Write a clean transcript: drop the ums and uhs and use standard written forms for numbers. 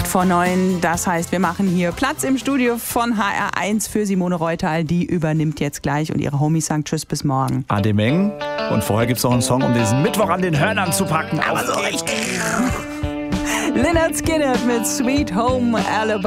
8:45. Das heißt, wir machen hier Platz im Studio von HR1 für Simone Reutal. Die übernimmt jetzt gleich und ihre Homies sagen Tschüss, bis morgen. Ade Meng. Und vorher gibt es noch einen Song, um diesen Mittwoch an den Hörnern zu packen. Aber so richtig. Lynyrd Skynyrd mit Sweet Home Alabama.